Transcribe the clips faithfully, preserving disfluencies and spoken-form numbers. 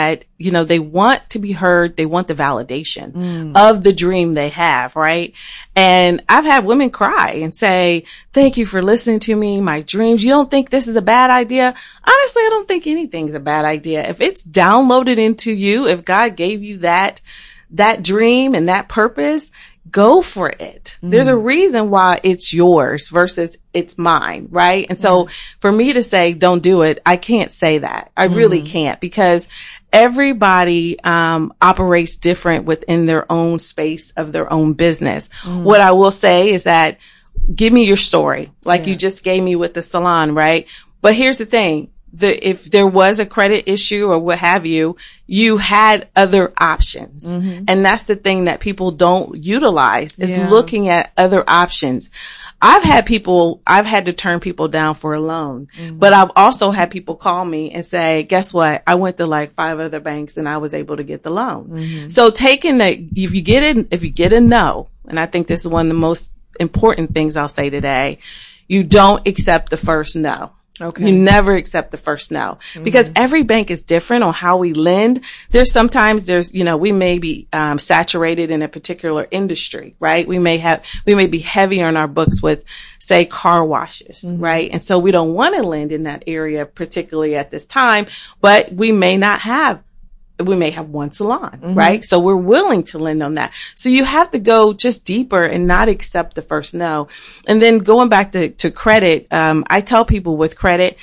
that, you know, they want to be heard. They want the validation mm. of the dream they have, right? And I've had women cry and say, thank you for listening to me, my dreams. You don't think this is a bad idea? Honestly, I don't think anything's a bad idea. If it's downloaded into you, if God gave you that, that dream and that purpose, go for it. Mm. There's a reason why it's yours versus it's mine, right? And so mm. for me to say, don't do it, I can't say that. I mm. really can't, because everybody um operates different within their own space of their own business. Mm. What I will say is that give me your story, like yeah. you just gave me with the salon, right? But here's the thing. The, if there was a credit issue or what have you, you had other options. Mm-hmm. And that's the thing that people don't utilize is yeah. looking at other options. I've had people, I've had to turn people down for a loan, mm-hmm. but I've also had people call me and say, guess what? I went to like five other banks and I was able to get the loan. Mm-hmm. So taking the, if you get it, if you get a no, and I think this is one of the most important things I'll say today, you don't accept the first no. Okay. You never accept the first no, mm-hmm. because every bank is different on how we lend. There's sometimes there's, you know, we may be, um, saturated in a particular industry, right? We may have, we may be heavy on our books with, say, car washes, mm-hmm. right? And so we don't want to lend in that area, particularly at this time, but we may not have we may have one salon, mm-hmm. right? So we're willing to lend on that. So you have to go just deeper and not accept the first no. And then going back to, to credit, um, I tell people with credit,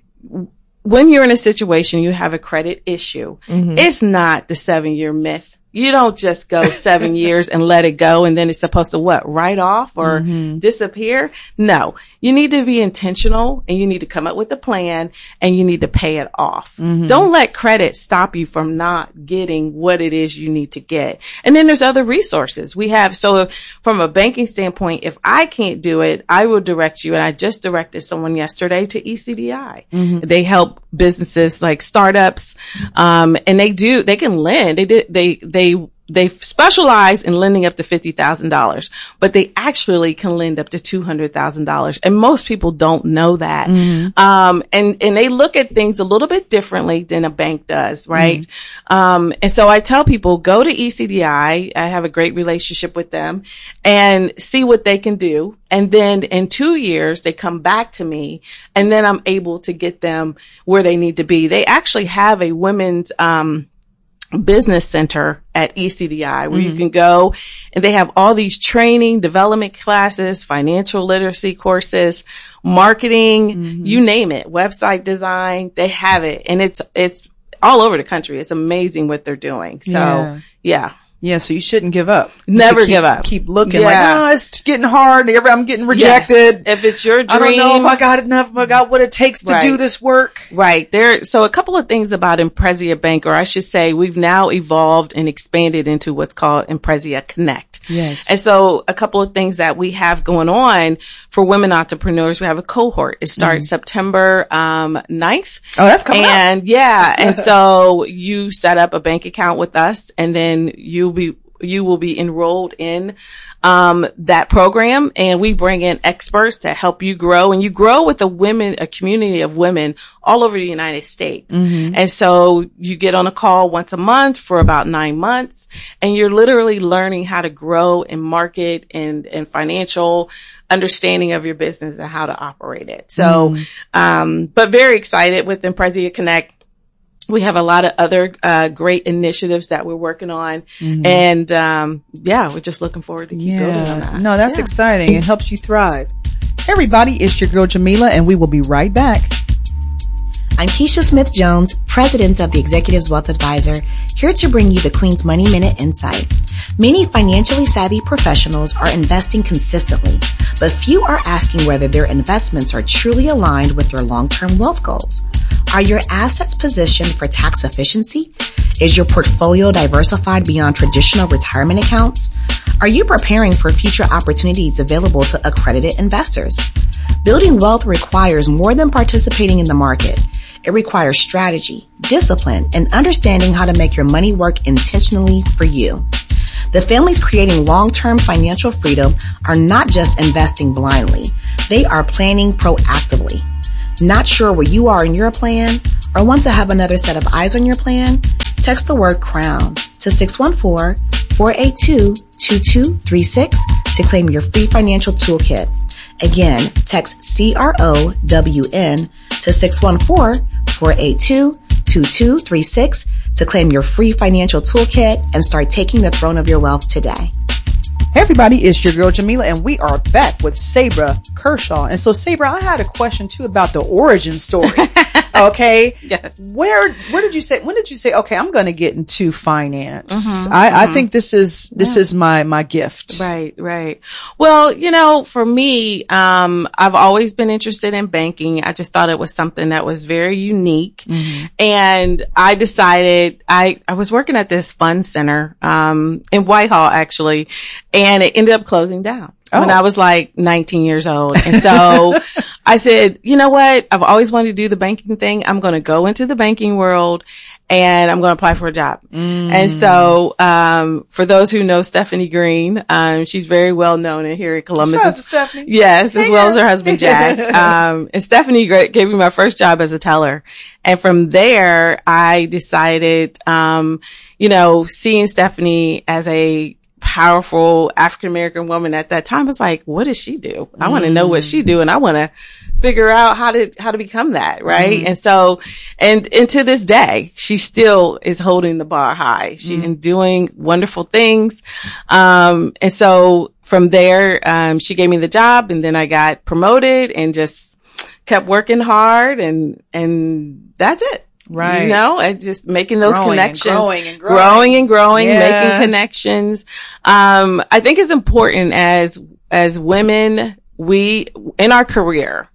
when you're in a situation, you have a credit issue, mm-hmm. it's not the seven year myth. You don't just go seven years and let it go and then it's supposed to what, write off or mm-hmm. disappear? No, you need to be intentional and you need to come up with a plan and you need to pay it off. Mm-hmm. Don't let credit stop you from not getting what it is you need to get. And then there's other resources we have. So from a banking standpoint, if I can't do it, I will direct you. And I just directed someone yesterday to E C D I. Mm-hmm. They help businesses like startups. Um, and they do, they can lend. They did, they, they, They, they specialize in lending up to fifty thousand dollars, but they actually can lend up to two hundred thousand dollars. And most people don't know that. Mm-hmm. Um, and, and they look at things a little bit differently than a bank does, right? Mm-hmm. Um, and so I tell people, go to E C D I. I have a great relationship with them and see what they can do. And then in two years, they come back to me and then I'm able to get them where they need to be. They actually have a women's, um, business center at E C D I where mm-hmm. you can go and they have all these training, development classes, financial literacy courses, marketing, mm-hmm. you name it, website design, they have it. And it's, it's all over the country. It's amazing what they're doing. So yeah. yeah. Yeah, so you shouldn't give up. You Never keep, give up. Keep looking yeah. like, oh, it's getting hard. I'm getting rejected. Yes. If it's your dream. I don't know if I got enough, if I got what it takes to right. do this work. Right. There. So a couple of things about Imprezia Bank, or I should say we've now evolved and expanded into what's called Imprezia Connect. Yes. And so a couple of things that we have going on for women entrepreneurs, we have a cohort. It starts mm. September, um, ninth. Oh, that's coming And up. yeah. And so you set up a bank account with us and then you'll be you will be enrolled in um that program, and we bring in experts to help you grow, and you grow with a women a community of women all over the United States. Mm-hmm. And so you get on a call once a month for about nine months and you're literally learning how to grow and market and and financial understanding of your business and how to operate it. So mm-hmm. um but very excited with Imprezia Connect. We have a lot of other uh great initiatives that we're working on. Mm-hmm. And um yeah, we're just looking forward to keep yeah. building on that. No, that's yeah. exciting. It helps you thrive. Hey everybody, it's your girl Jamila and we will be right back. I'm Keisha Smith-Jones, president of the Executives Wealth Advisor, here to bring you the Queen's Money Minute Insight. Many financially savvy professionals are investing consistently, but few are asking whether their investments are truly aligned with their long-term wealth goals. Are your assets positioned for tax efficiency? Is your portfolio diversified beyond traditional retirement accounts? Are you preparing for future opportunities available to accredited investors? Building wealth requires more than participating in the market. It requires strategy, discipline, and understanding how to make your money work intentionally for you. The families creating long-term financial freedom are not just investing blindly. They are planning proactively. Not sure where you are in your plan or want to have another set of eyes on your plan? Text the word CROWN to six one four, four eight two, two two three six to claim your free financial toolkit. Again, text C R O W N to six one four, four eight two, two two three six to claim your free financial toolkit and start taking the throne of your wealth today. Hey everybody, it's your girl Jamila, and we are back with Sabra Kershaw. And so, Sabra, I had a question too about the origin story. Okay, yes. Where where did you say? When did you say? Okay, I'm going to get into finance. Mm-hmm, I, mm-hmm. I think this is this yeah. is my my gift. Right, right. Well, you know, for me, um, I've always been interested in banking. I just thought it was something that was very unique, mm-hmm. and I decided I I was working at this fund center um, in Whitehall actually, and it ended up closing down. Oh. When I was like nineteen years old. And so I said, you know what? I've always wanted to do the banking thing. I'm going to go into the banking world and I'm going to apply for a job. Mm. And so, um, for those who know Stephanie Green, um, she's very well known here in Columbus. Shout out to Stephanie. Yes, hey as well girl. as her husband, Jack. um, and Stephanie gave me my first job as a teller. And from there, I decided, um, you know, seeing Stephanie as a powerful African-American woman at that time, I was like, what does she do? I mm. want to know what she do. And I want to figure out how to, how to become that. Right. Mm. And so, and, and to this day, she still is holding the bar high. She's mm. doing wonderful things. Um, and so from there, um, she gave me the job and then I got promoted and just kept working hard and, and that's it. Right. You know, and just making those growing connections, and growing and growing, growing and growing, yeah. making connections. Um, I think it's important as, as women, we, in our career,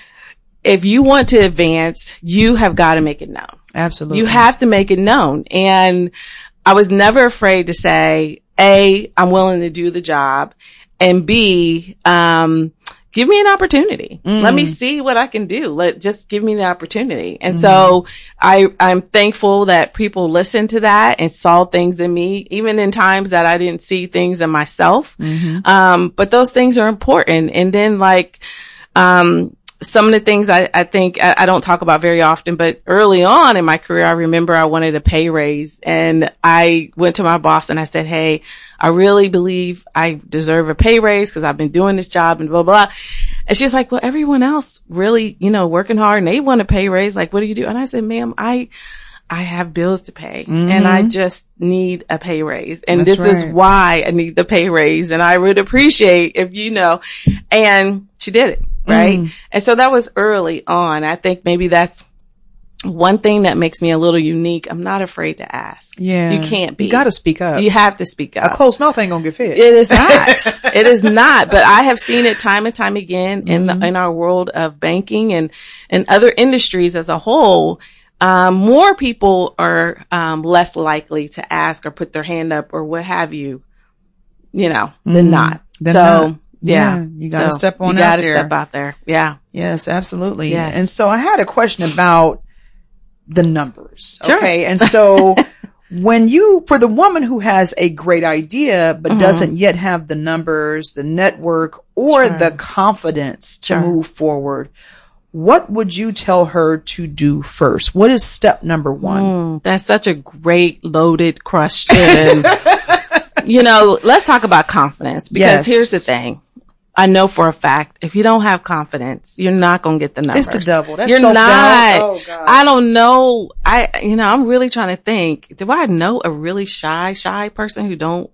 if you want to advance, you have got to make it known. Absolutely. You have to make it known. And I was never afraid to say, A, I'm willing to do the job, and B, um, give me an opportunity. Mm. Let me see what I can do. Let just give me the opportunity. And mm. so I, I'm thankful that people listened to that and saw things in me, even in times that I didn't see things in myself. Mm-hmm. Um, but those things are important. And then like, um, some of the things I, I think I, I don't talk about very often, but early on in my career, I remember I wanted a pay raise and I went to my boss and I said, hey, I really believe I deserve a pay raise because I've been doing this job and blah, blah. And she's like, well, everyone else really, you know, working hard and they want a pay raise. Like, what do you do? And I said, ma'am, I, I have bills to pay mm-hmm. and I just need a pay raise. And That's this right. is why I need the pay raise. And I would appreciate if you know, and she did it. Right. Mm. And so that was early on. I think maybe that's one thing that makes me a little unique. I'm not afraid to ask. Yeah. You can't be. You got to speak up. You have to speak up. A closed mouth ain't going to get fed. It is not. It is not. But I have seen it time and time again in the, in our world of banking and, and other industries as a whole. Um, more people are, um, less likely to ask or put their hand up or what have you, you know, mm. than not. Than so. Not. Yeah. yeah. You got to so step on you out gotta there. step out there. Yeah. Yes, absolutely. Yes. And so I had a question about the numbers. Sure. Okay. And so when you, for the woman who has a great idea, but mm-hmm. doesn't yet have the numbers, the network, or sure. the confidence to sure. move forward, what would you tell her to do first? What is step number one? Mm, that's such a great loaded question. You know, let's talk about confidence because yes. here's the thing. I know for a fact, if you don't have confidence, you're not going to get the numbers. It's the devil. That's you're not. Oh, gosh. I don't know. I, you know, I'm really trying to think. Do I know a really shy, shy person who don't,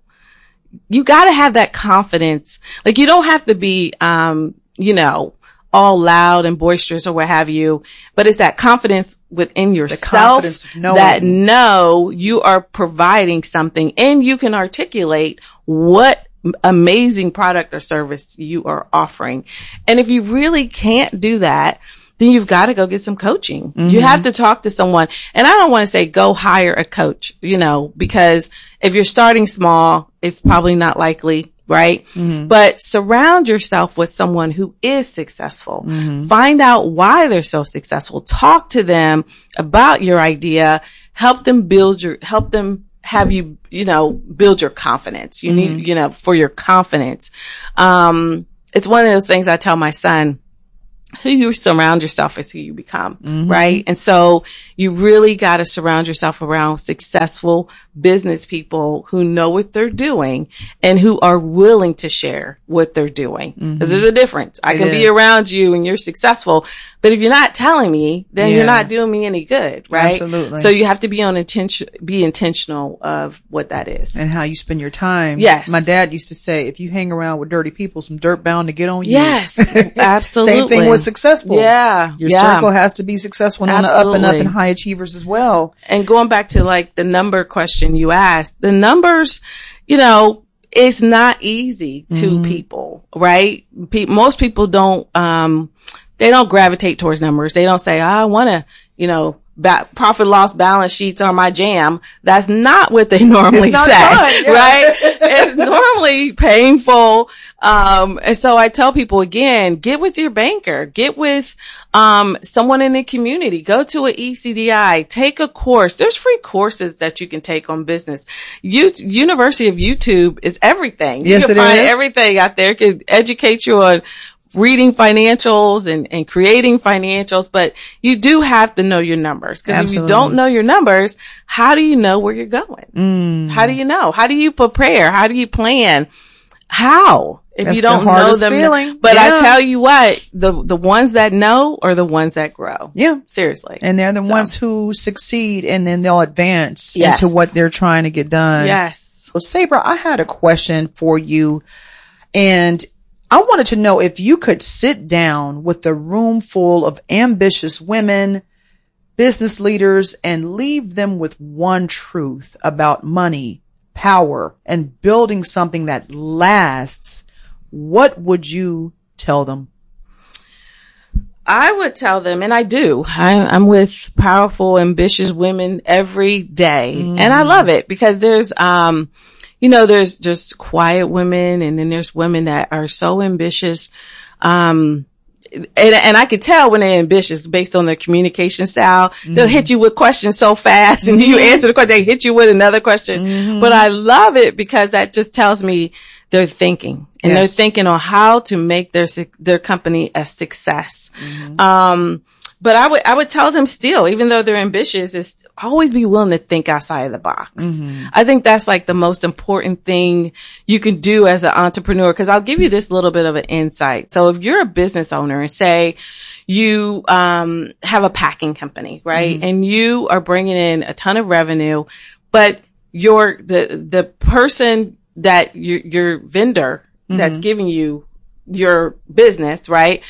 you got to have that confidence. Like you don't have to be, um, you know, all loud and boisterous or what have you, but it's that confidence within yourself that know you are providing something and you can articulate what amazing product or service you are offering. And if you really can't do that, then you've got to go get some coaching. Mm-hmm. You have to talk to someone. And I don't want to say go hire a coach, you know, because if you're starting small, it's probably not likely. Right. Mm-hmm. But surround yourself with someone who is successful. Mm-hmm. Find out why they're so successful. Talk to them about your idea. Help them build your, help them have you, you know, build your confidence. You mm-hmm. need, you know, for your confidence. Um, it's one of those things I tell my son. who you surround yourself is who you become, mm-hmm. right? And so you really got to surround yourself around successful business people who know what they're doing and who are willing to share what they're doing. Because mm-hmm. there's a difference. I it can is. be around you and you're successful, but if you're not telling me, then yeah. you're not doing me any good, right? Absolutely. So you have to be on intention, be intentional of what that is. And how you spend your time. Yes. My dad used to say, if you hang around with dirty people, some dirt bound to get on you. Yes, absolutely. Same thing with successful. Yeah. Your yeah. circle has to be successful and on the up and up and high achievers as well. And going back to like the number question you asked, the numbers, you know, it's not easy to mm-hmm. people, right? Pe- most people don't, um, they don't gravitate towards numbers. They don't say, oh, I want to, you know, ba- profit loss balance sheets are my jam. That's not what they normally say, fun, yeah. right? It's normally painful. Um, and so I tell people again, get with your banker, get with, um, someone in the community, go to an E C D I, take a course. There's free courses that you can take on business. U- University of YouTube is everything. Yes, you can it find is. everything out there. It can educate you on reading financials and, and creating financials, but you do have to know your numbers. Because if you don't know your numbers, how do you know where you're going? Mm. How do you know? How do you prepare? How do you plan? How? If That's you don't the know them. Feeling. But yeah. I tell you what, the, the ones that know are the ones that grow. Yeah. Seriously. And they're the so. ones who succeed and then they'll advance yes. into what they're trying to get done. Yes. So Sabra, I had a question for you, and I wanted to know if you could sit down with a room full of ambitious women, business leaders, and leave them with one truth about money, power, and building something that lasts. What would you tell them? I would tell them, and I do, I, I'm with powerful, ambitious women every day. Mm. And I love it because there's, um, you know, there's just quiet women, and then there's women that are so ambitious. Um, and, and I could tell when they're ambitious based on their communication style. Mm-hmm. They'll hit you with questions so fast, and mm-hmm. you answer the question, they hit you with another question. Mm-hmm. But I love it because that just tells me they're thinking, and yes. they're thinking on how to make their, their company a success. Mm-hmm. Um, but I would, I would tell them still, even though they're ambitious, is always be willing to think outside of the box. Mm-hmm. I think that's like the most important thing you can do as an entrepreneur. Cause I'll give you this little bit of an insight. So if you're a business owner and say you, um, have a packing company, right? Mm-hmm. And you are bringing in a ton of revenue, but you're the, the person that your, your vendor mm-hmm. that's giving you your business, right?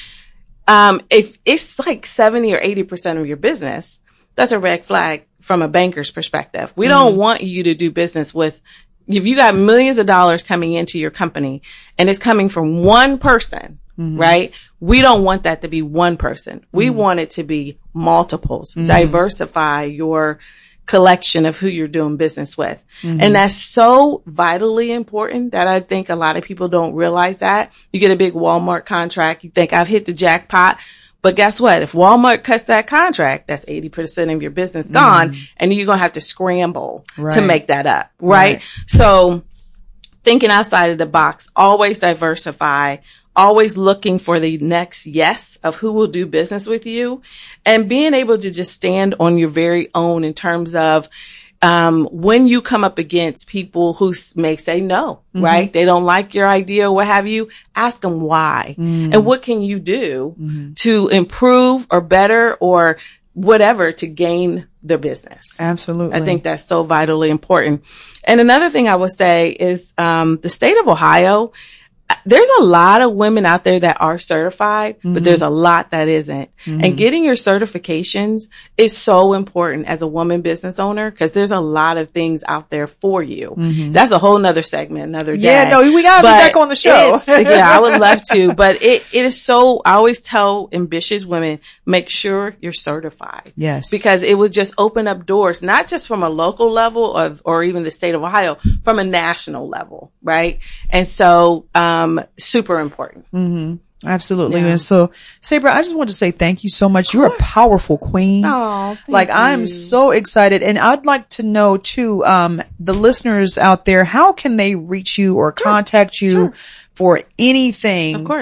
Um, if it's like seventy or eighty percent of your business, that's a red flag from a banker's perspective. We mm-hmm. don't want you to do business with, if you got millions of dollars coming into your company and it's coming from one person, mm-hmm. right? We don't want that to be one person. We mm-hmm. want it to be multiples. Mm-hmm. Diversify your collection of who you're doing business with. Mm-hmm. And that's so vitally important that I think a lot of people don't realize that. You get a big Walmart contract, you think I've hit the jackpot, but guess what? If Walmart cuts that contract, that's eighty percent of your business gone, mm-hmm. and you're going to have to scramble right. to make that up, right? right? So thinking outside of the box, always diversify, always looking for the next yes of who will do business with you, and being able to just stand on your very own in terms of, um, when you come up against people who may say no, mm-hmm. right? They don't like your idea or what have you. Ask them why mm-hmm. and what can you do mm-hmm. to improve or better or whatever to gain their business. Absolutely. I think that's so vitally important. And another thing I would say is, um, the state of Ohio, there's a lot of women out there that are certified, mm-hmm. but there's a lot that isn't. Mm-hmm. And getting your certifications is so important as a woman business owner because there's a lot of things out there for you. Mm-hmm. That's a whole nother segment, another day. Yeah, no, we gotta be back on the show. Yeah, I would love to, but it, it is so, I always tell ambitious women, make sure you're certified. Yes. Because it would just open up doors, not just from a local level or, or even the state of Ohio, from a national level, right? And so, um, Um, super important. Mm-hmm. Absolutely. Yeah. And so, Sabra, I just want to say thank you so much. You're a powerful queen. Oh, like you. I'm so excited. And I'd like to know too, um, the listeners out there, how can they reach you or contact sure. you sure. for anything? Of course.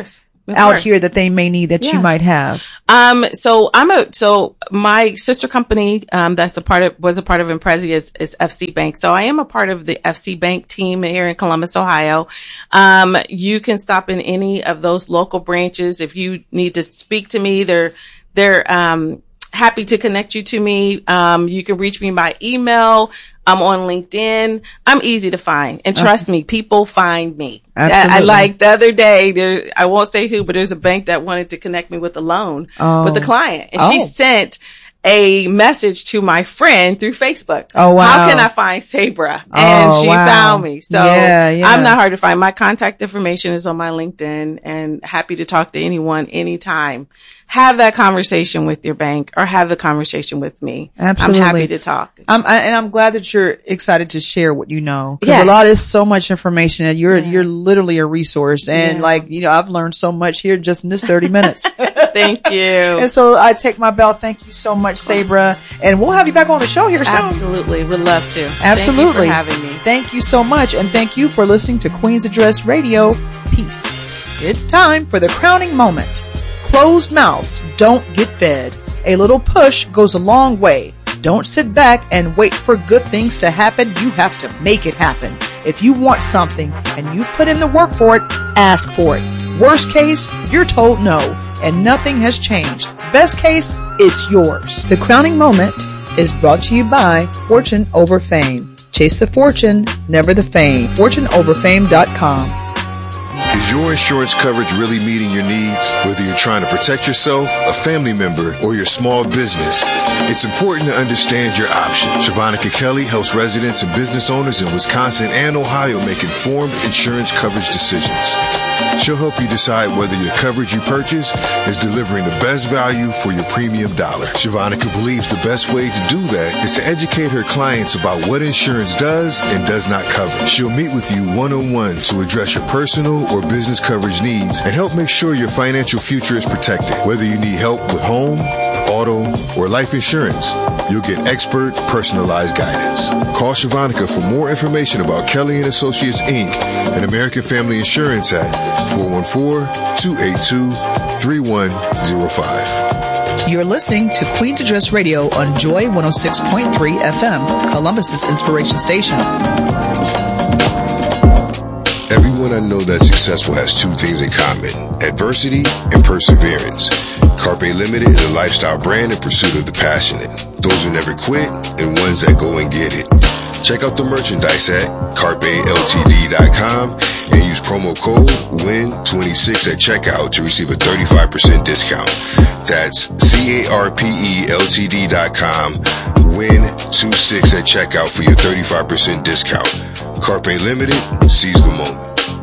out course. here that they may need that yes. you might have? Um, so I'm a, so my sister company, um, that's a part of, was a part of Imprezi is, is F C Bank. So I am a part of the F C Bank team here in Columbus, Ohio. Um, you can stop in any of those local branches. If you need to speak to me, they're, they're, um, happy to connect you to me. Um, you can reach me by email. I'm on LinkedIn. I'm easy to find. And trust okay. me, people find me. Absolutely. I, I like the other day, there, I won't say who, but there's a bank that wanted to connect me with a loan oh. with a client. And oh. she sent a message to my friend through Facebook. Oh, wow. How can I find Sabra? And oh, she wow. found me. So yeah, yeah. I'm not hard to find. My contact information is on my LinkedIn, and happy to talk to anyone anytime. Have that conversation with your bank or have the conversation with me. Absolutely. I'm happy to talk. I'm, I, and I'm glad that you're excited to share what you know. Cause yes. a lot is so much information and you're, yes. you're literally a resource. And yeah. like, you know, I've learned so much here just in this thirty minutes. Thank you. And so I take my bow. Thank you so much, Sabra. And we'll have you back on the show here soon. Absolutely. Would love to. Absolutely. Thank you for having me. Thank you so much. And thank you for listening to Queen's Address Radio. Peace. It's time for the crowning moment. Closed mouths don't get fed. A little push goes a long way. Don't sit back and wait for good things to happen. You have to make it happen. If you want something and you put in the work for it, ask for it. Worst case, you're told no, and nothing has changed. Best case, it's yours. The crowning moment is brought to you by Fortune Over Fame. Chase the fortune, never the fame. fortune over fame dot com. Is your insurance coverage really meeting your needs? Whether you're trying to protect yourself, a family member, or your small business, it's important to understand your options. Shavanica Kelly helps residents and business owners in Wisconsin and Ohio make informed insurance coverage decisions. She'll help you decide whether your coverage you purchase is delivering the best value for your premium dollar. Shavanica believes the best way to do that is to educate her clients about what insurance does and does not cover. She'll meet with you one-on-one to address your personal or business coverage needs and help make sure your financial future is protected. Whether you need help with home, auto, or life insurance, you'll get expert, personalized guidance. Call Shavanica for more information about Kelly and Associates, Incorporated and American Family Insurance at four one four, two eight two, three one zero five. You're listening to Queen's Address Radio on Joy one oh six point three F M, Columbus's inspiration station. Everyone I know that's successful has two things in common: adversity and perseverance. Carpe Limited is a lifestyle brand in pursuit of the passionate, those who never quit, and ones that go and get it. Check out the merchandise at carpe L T D dot com and use promo code W I N twenty-six at checkout to receive a thirty-five percent discount. That's C A R P E L T D dot com, W I N twenty-six at checkout for your thirty-five percent discount. Carpe Limited, seize the moment.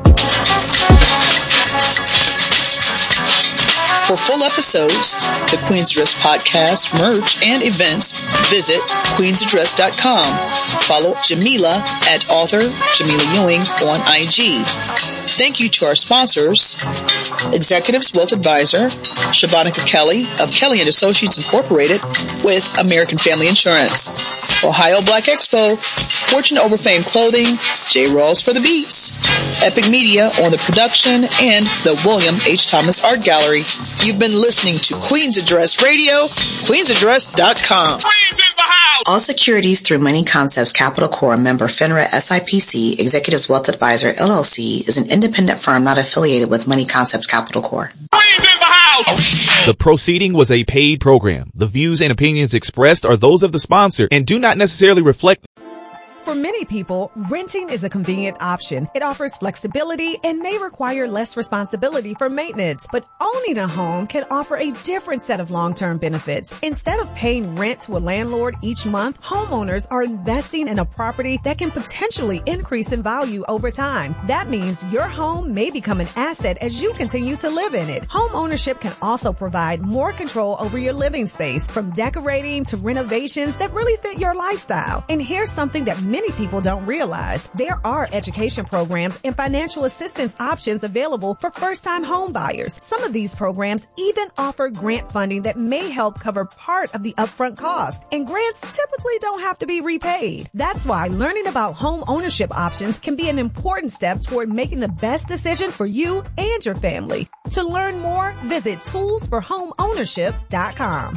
For full episodes, the Queen's Address podcast, merch, and events, visit queens address dot com. Follow Jamila at author Jamila Ewing on I G. Thank you to our sponsors, Executives Wealth Advisor, Shavanica Kelly of Kelly and Associates Incorporated with American Family Insurance, Ohio Black Expo, Fortune Over Fame Clothing, J. Rawls for the Beats, Epic Media on the production, and the William H. Thomas Art Gallery. You've been listening to Queen's Address Radio, queens address dot com. Queens in the house! All securities through Money Concepts Capital Corp member FINRA S I P C, Executives Wealth Advisor L L C, is an independent firm not affiliated with Money Concepts Capital Corp. Queens in the house! The proceeding was a paid program. The views and opinions expressed are those of the sponsor and do not necessarily reflect. For many people, renting is a convenient option. It offers flexibility and may require less responsibility for maintenance. But owning a home can offer a different set of long-term benefits. Instead of paying rent to a landlord each month, homeowners are investing in a property that can potentially increase in value over time. That means your home may become an asset as you continue to live in it. Home ownership can also provide more control over your living space, from decorating to renovations that really fit your lifestyle. And here's something that many people don't realize. There are education programs and financial assistance options available for first-time home buyers. Some of these programs even offer grant funding that may help cover part of the upfront cost, and grants typically don't have to be repaid. That's why learning about home ownership options can be an important step toward making the best decision for you and your family. To learn more, visit tools for home ownership dot com.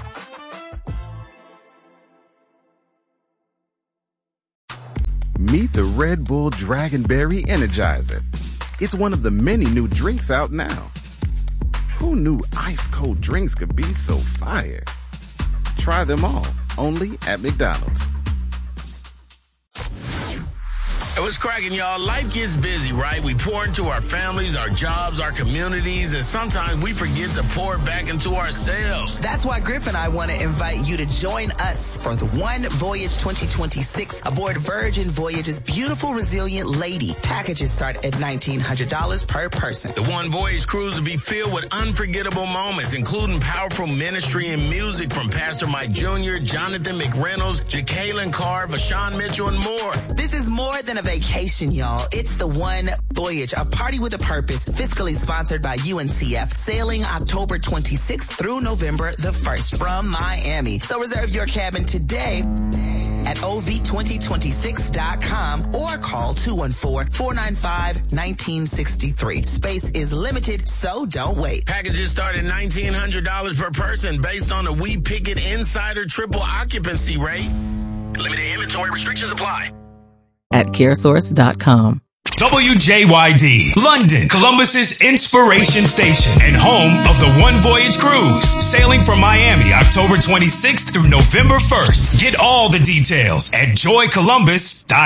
Meet the Red Bull Dragonberry Energizer. It's one of the many new drinks out now. Who knew ice-cold drinks could be so fire? Try them all, only at McDonald's. Hey, what's cracking, y'all? Life gets busy, right? We pour into our families, our jobs, our communities, and sometimes we forget to pour back into ourselves. That's why Griff and I want to invite you to join us for the One Voyage twenty twenty-six aboard Virgin Voyage's beautiful, resilient lady. Packages start at nineteen hundred dollars per person. The One Voyage cruise will be filled with unforgettable moments, including powerful ministry and music from Pastor Mike Junior, Jonathan McReynolds, Jacqueline Carr, Vashawn Mitchell, and more. This is more than a vacation, y'all. It's the One Voyage, a party with a purpose, fiscally sponsored by U N C F, sailing October twenty-sixth through November the first from Miami. So reserve your cabin today at O V twenty twenty-six dot com or call two one four, four nine five, one nine six three. Space is limited, so don't wait. Packages start at nineteen hundred dollars per person based on a We Pick It Insider triple occupancy rate. Limited inventory restrictions apply. At caresource dot com. W J Y D, London, Columbus's inspiration station and home of the One Voyage cruise, sailing from Miami October twenty-sixth through November first. Get all the details at joy columbus dot com.